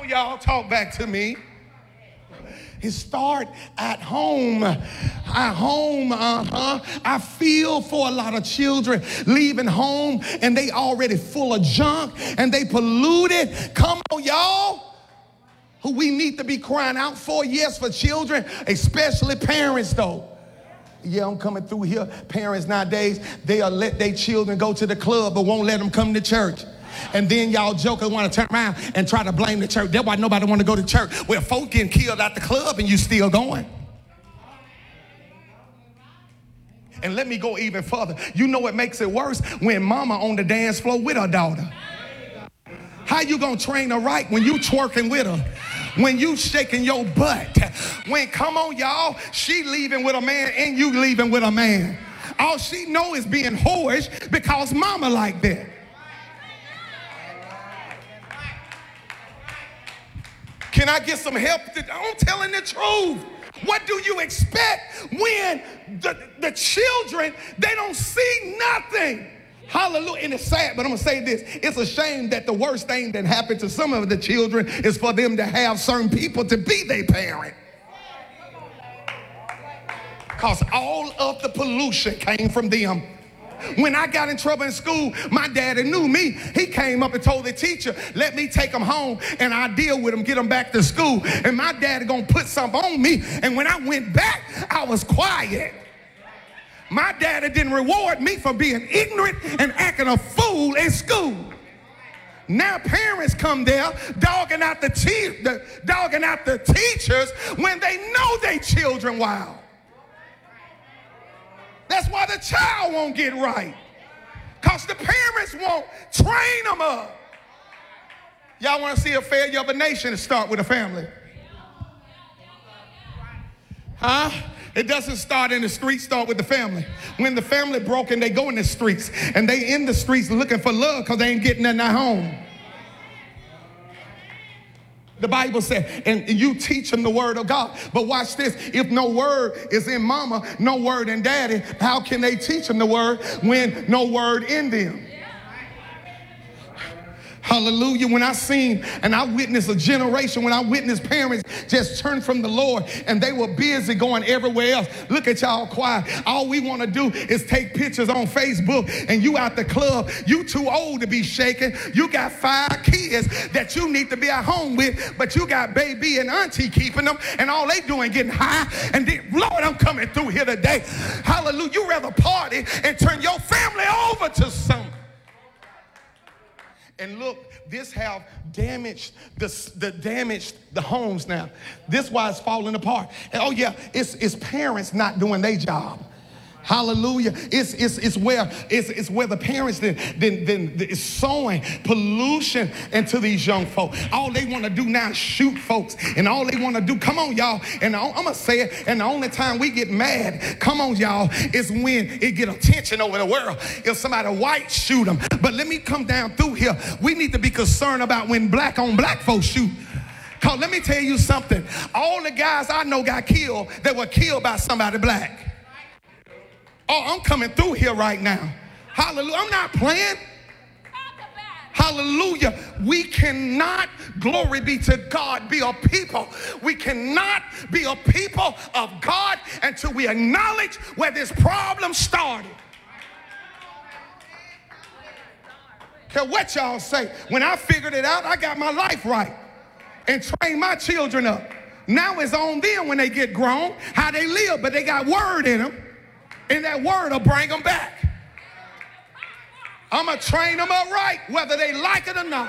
y'all talk back to me. It start at home. At home, I feel for a lot of children leaving home and they already full of junk and they polluted. Come on, y'all. Who we need to be crying out for, yes, for children, especially parents, though. Yeah, I'm coming through here. Parents nowadays, they'll let their children go to the club but won't let them come to church. And then y'all jokers want to turn around and try to blame the church. That's why nobody want to go to church. Well, folk getting killed at the club and you still going. And let me go even further. You know what makes it worse? When mama on the dance floor with her daughter. How you gonna train her right when you twerking with her? When you shaking your butt? When, come on y'all, she leaving with a man and you leaving with a man. All she know is being whorish because mama like that. Can I get some help? I'm telling the truth. What do you expect when the children, they don't see nothing? Hallelujah. And it's sad, but I'm going to say this. It's a shame that the worst thing that happened to some of the children is for them to have certain people to be their parent. Because all of the pollution came from them. When I got in trouble in school, my daddy knew me. He came up and told the teacher, let me take him home and I'll deal with him, get him back to school. And my daddy gonna put something on me. And when I went back, I was quiet. My daddy didn't reward me for being ignorant and acting a fool in school. Now parents come there dogging out the teachers when they know they children wild. That's why the child won't get right. Because the parents won't train them up. Y'all want to see a failure of a nation? To start with a family. Huh? It doesn't start in the streets, start with the family. When the family broken, they go in the streets. And they in the streets looking for love because they ain't getting nothing at home. The Bible said, and you teach them the word of God. But watch this. If no word is in mama, no word in daddy, how can they teach them the word when no word in them? Hallelujah. When I seen and I witnessed a generation, when I witnessed parents just turn from the Lord and they were busy going everywhere else. Look at y'all quiet. All we want to do is take pictures on Facebook and you out the club. You too old to be shaking. You got 5 kids that you need to be at home with, but you got baby and auntie keeping them and all they doing getting high. And then, Lord, I'm coming through here today. Hallelujah. You rather party and turn your family over to something. And look, this have damaged the homes now. This why it's falling apart. And oh yeah, it's parents not doing their job. Hallelujah. It's where the parents then is sowing pollution into these young folk. All they want to do now is shoot folks. And all they want to do, come on, y'all. And I'm going to say it, and the only time we get mad, come on, y'all, is when it get attention over the world. If somebody white shoot them. But let me come down through here. We need to be concerned about when black on black folks shoot. Because let me tell you something. All the guys I know got killed that were killed by somebody black. Oh, I'm coming through here right now. Hallelujah. I'm not playing. Hallelujah. We cannot, glory be to God, be a people. We cannot be a people of God until we acknowledge where this problem started. Care what y'all say. When I figured it out, I got my life right and trained my children up. Now it's on them when they get grown, how they live, but they got word in them. And that word will bring them back. I'm going to train them up right, whether they like it or not.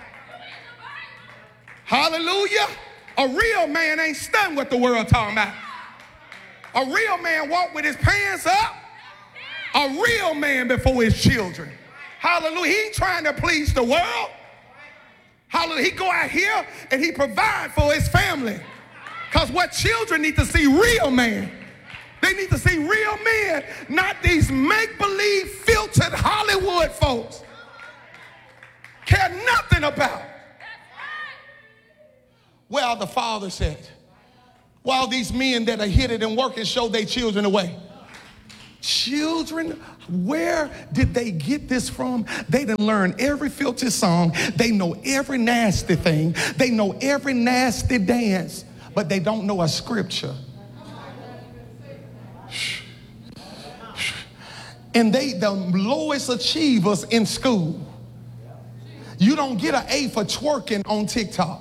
Hallelujah. A real man ain't stunned what the world talking about. A real man walk with his pants up. A real man before his children. Hallelujah. He ain't trying to please the world. Hallelujah. He go out here and he provide for his family. Because what children need to see, real man. They need to see real men, not these make-believe filtered Hollywood folks. Care nothing about. Well, the father said, while these men that are hit it and working show their children away. Children, where did they get this from? They done learned every filthy song. They know every nasty thing. They know every nasty dance, but they don't know a scripture. And they the lowest achievers in school. You don't get an A for twerking on TikTok.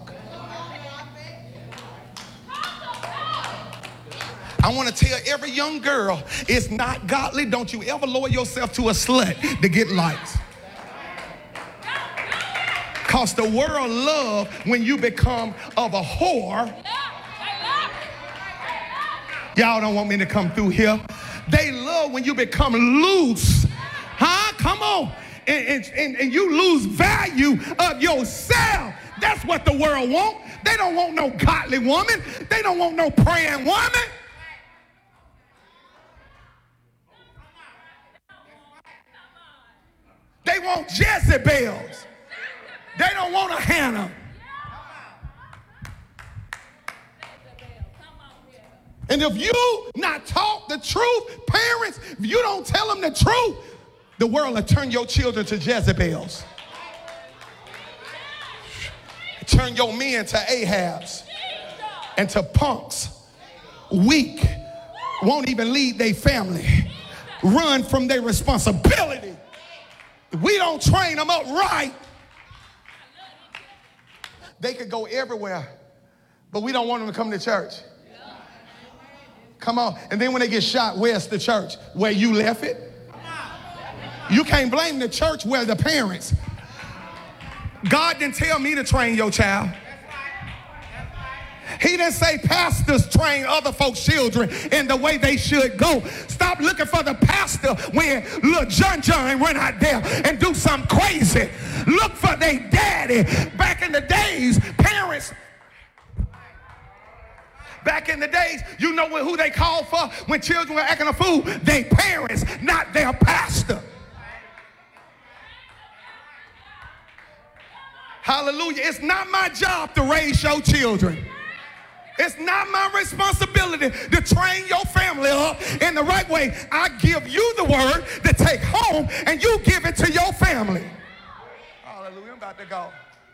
I want to tell every young girl, it's not godly. Don't you ever lower yourself to a slut to get likes. Because the world loves when you become of a whore. Y'all don't want me to come through here. They love when you become loose. Huh? Come on. And you lose value of yourself. That's what the world wants. They don't want no godly woman. They don't want no praying woman. They want Jezebels. They don't want a Hannah. And if you not taught the truth, parents, if you don't tell them the truth, the world will turn your children to Jezebels. Turn your men to Ahabs and to punks. Weak. Won't even lead their family. Run from their responsibility. We don't train them up right. They could go everywhere, but we don't want them to come to church. Come on. And then when they get shot, where's the church? Where you left it? You can't blame the church where the parents. God didn't tell me to train your child. He didn't say pastors train other folks' children in the way they should go. Stop looking for the pastor when little John run out there and do something crazy. Look for their daddy. Back in the days, parents, back in the days, you know who they called for when children were acting a fool? Their parents, not their pastor. Hallelujah. It's not my job to raise your children. It's not my responsibility to train your family up in the right way. I give you the word to take home, and you give it to your family. Hallelujah. I'm about to go.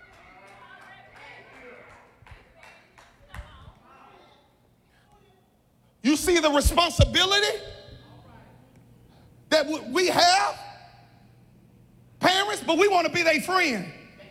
You see the responsibility that we have, parents, but we want to be their friend.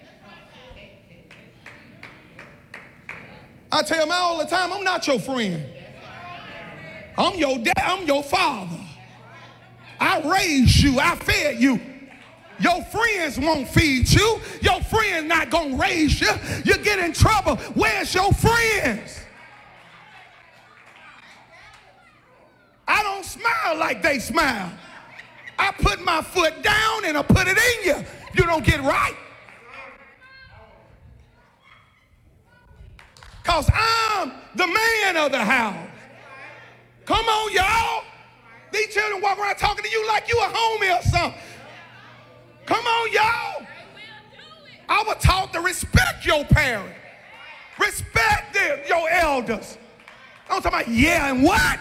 I tell them all the time, I'm not your friend. I'm your dad. I'm your father. I raised you. I fed you. Your friends won't feed you. Your friends not going to raise you. You get in trouble. Where's your friends? I don't smile like they smile. I put my foot down and I put it in you. You don't get right. Because I'm the man of the house. Come on, y'all. These children walk around talking to you like you a homie or something. Come on, y'all. I was taught to respect your parents. Respect your elders. I'm talking about yeah and what?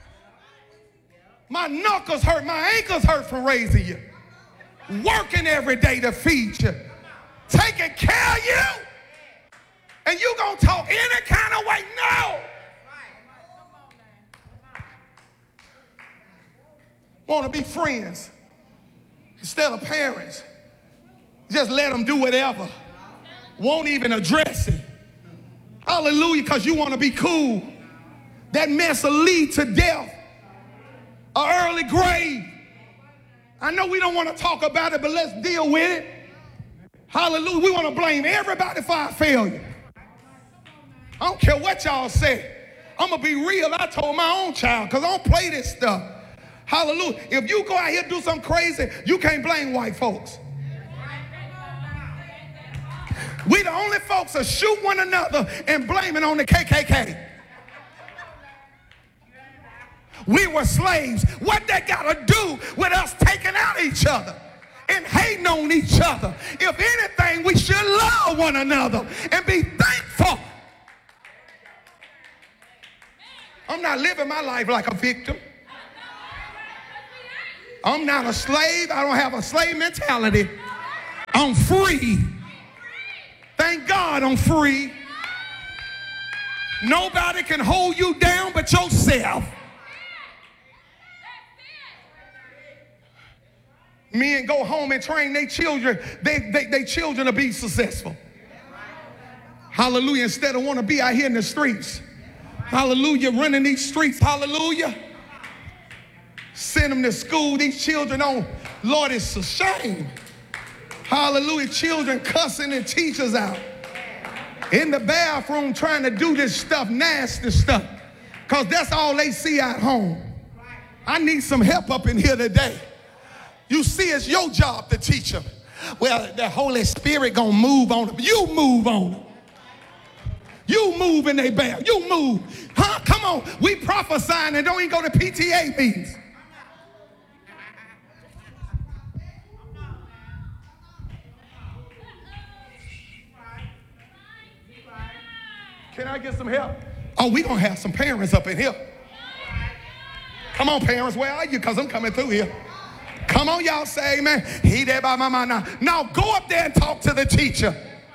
My knuckles hurt, my ankles hurt from raising you. Working every day to feed you. Taking care of you. And you gonna talk any kind of way? No. Want to be friends instead of parents. Just let them do whatever. Won't even address it. Hallelujah, because you want to be cool. That mess will lead to death, an early grave. I know we don't want to talk about it, but let's deal with it. Hallelujah. We want to blame everybody for our failure. I don't care what y'all say. I'm going to be real. I told my own child, because I don't play this stuff. Hallelujah. If you go out here and do something crazy, you can't blame white folks. We the only folks that shoot one another and blame it on the KKK. We were slaves. What that got to do with us taking out each other and hating on each other? If anything, we should love one another and be thankful. I'm not living my life like a victim. I'm not a slave. I don't have a slave mentality. I'm free. Thank God I'm free. Nobody can hold you down but yourself. Men go home and train their children. They children to be successful. Hallelujah. Instead of want to be out here in the streets. Hallelujah. Running these streets. Hallelujah. Send them to school. These children on. Lord, it's a shame. Hallelujah. Children cussing and teachers out. In the bathroom trying to do this stuff, nasty stuff. Because that's all they see at home. I need some help up in here today. You see, it's your job to teach them. Well, the Holy Spirit gonna move on them. You move on them. You move in their bath. You move. Huh? Come on. We prophesying and don't even go to PTA meetings. Can I get some help? Oh, we gonna have some parents up in here. Come on, parents, where are you? Because I'm coming through here. Come on, y'all, say amen. He there by my mind now. Now go up there and talk to the teacher.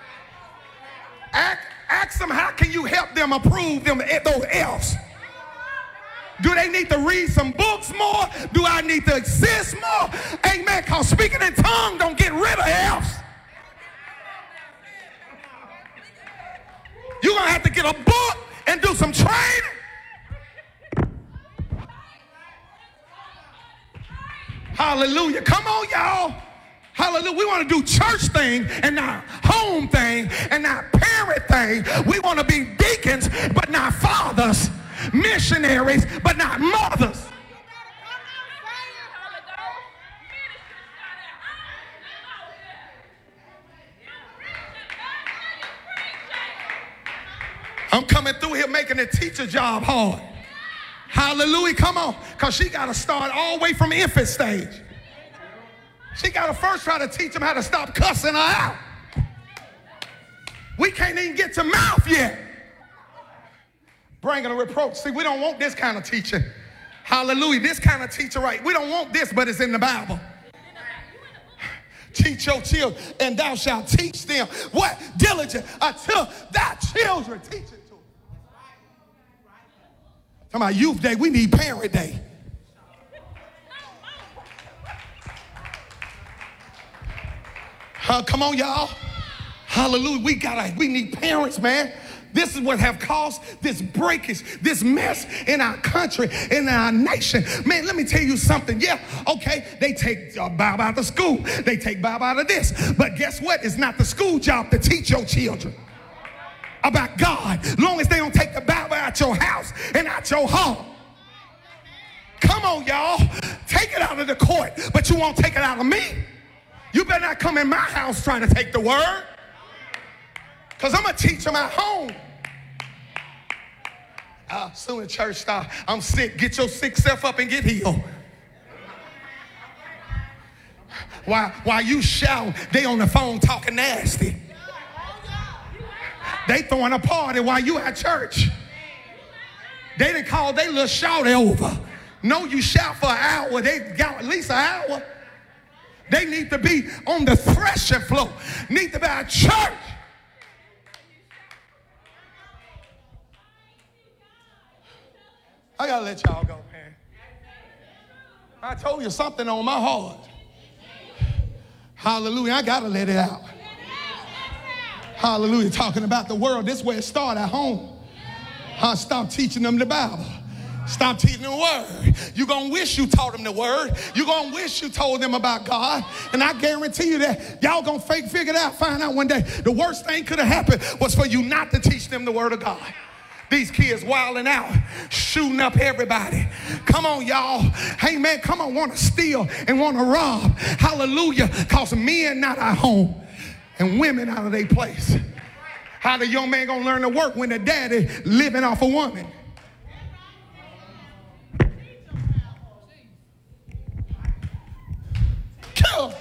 Ask them, how can you help them approve them those F's? Do they need to read some books more? Do I need to assist more? Amen, because speaking in tongues don't get rid of F's. You're going to have to get a book and do some training. Hallelujah. Come on, y'all. Hallelujah. We want to do church thing and not home thing and not parent thing. We want to be deacons, but not fathers. Missionaries, but not mothers. I'm coming through here making the teacher job hard. Hallelujah. Come on. Because she got to start all the way from infant stage. She got to first try to teach them how to stop cussing her out. We can't even get to mouth yet. Bringing a reproach. See, we don't want this kind of teaching. Hallelujah. This kind of teacher, right? We don't want this, but it's in the Bible. Teach your children, and thou shalt teach them what? Diligent until thy children teach it to them. Talking about youth day, we need parent day. Come on, y'all. Hallelujah. We need parents, man. This is what have caused this breakage, this mess in our country, in our nation. Man, let me tell you something. Yeah, okay, they take Bible out of school. They take Bible out of this. But guess what? It's not the school job to teach your children about God. As long as they don't take the Bible out your house and out your home. Come on, y'all. Take it out of the court, but you won't take it out of me. You better not come in my house trying to take the word. Because I'm going to teach them at home. Soon as church start, I'm sick. Get your sick self up and get healed. While you shout, they on the phone talking nasty. They throwing a party while you at church. They didn't call their little shouty over. No, you shout for an hour. They got at least an hour. They need to be on the threshing floor. Need to be at church. I got to let y'all go, man. I told you something on my heart. Hallelujah. I got to let it out. Hallelujah. Talking about the world. This is where it started at home. Stop teaching them the Bible. Stop teaching them the word. You're going to wish you taught them the word. You're going to wish you told them about God. And I guarantee you that y'all going to figure it out, find out one day. The worst thing could have happened was for you not to teach them the word of God. These kids wilding out, shooting up everybody. Come on, y'all. Hey, man, come on, want to steal and want to rob. Hallelujah. Because men not at home and women out of their place. How the young man going to learn to work when the daddy living off a woman? Kill.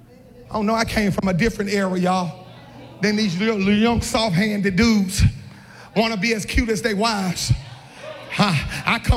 Oh no, I came from a different era, y'all, than these little young soft-handed dudes. want to be as cute as their wives. I come